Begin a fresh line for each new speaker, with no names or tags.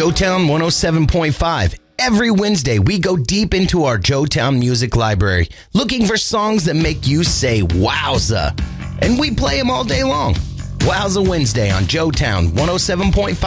Joetown 107.5. Every Wednesday, we go deep into our Joetown music library, looking for songs that make you say wowza. And we play them all day long. Wowza Wednesday on Joetown 107.5